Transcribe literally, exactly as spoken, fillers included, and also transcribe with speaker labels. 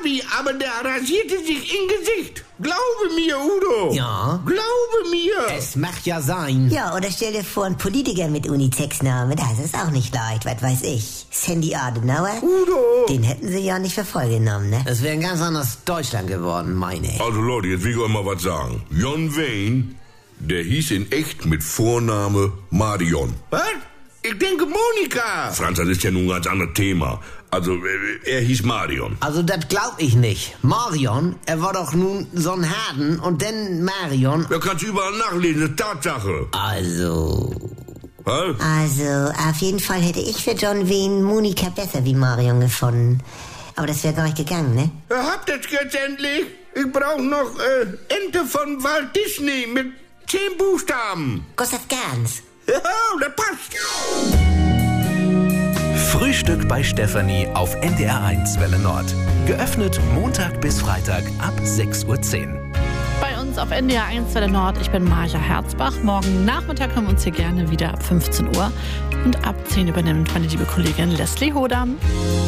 Speaker 1: Harvey, aber der rasierte sich im Gesicht. Glaube mir, Udo.
Speaker 2: Ja?
Speaker 1: Glaube mir.
Speaker 2: Es macht ja sein.
Speaker 3: Ja, oder stell dir vor, ein Politiker mit Unisex-Name, das ist auch nicht leicht, was weiß ich. Sandy Adenauer?
Speaker 1: Udo.
Speaker 3: Den hätten sie ja nicht für voll genommen, ne?
Speaker 2: Es wäre ein ganz anderes Deutschland geworden, meine ich.
Speaker 1: Also Leute, jetzt will ich euch mal was sagen. John Wayne, der hieß in echt mit Vorname Marion. Was? Ich denke Monika. Franz, das ist ja nun ein ganz anderes Thema. Also, er hieß Marion.
Speaker 2: Also, das glaub ich nicht. Marion, er war doch nun so ein Harden und dann Marion.
Speaker 1: Da kannst du überall nachlesen, das ist Tatsache.
Speaker 2: Also...
Speaker 1: Was?
Speaker 3: Also, auf jeden Fall hätte ich für John Wayne Monika besser wie Marion gefunden. Aber das wäre gar nicht gegangen, ne?
Speaker 1: Ihr habt das jetzt endlich. Ich brauche noch äh, Ente von Walt Disney mit zehn Buchstaben.
Speaker 3: Gustav Gans.
Speaker 1: Ja, das passt.
Speaker 4: Frühstück bei Stefanie auf N D R eins Welle Nord. Geöffnet Montag bis Freitag ab sechs Uhr zehn.
Speaker 5: Bei uns auf N D R eins Welle Nord. Ich bin Marja Herzbach. Morgen Nachmittag hören wir uns hier gerne wieder ab fünfzehn Uhr. Und ab zehn übernimmt meine liebe Kollegin Leslie Hodam.